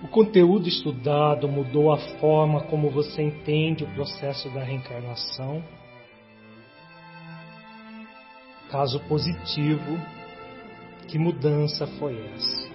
O conteúdo estudado mudou a forma como você entende o processo da reencarnação? Caso positivo, que mudança foi essa?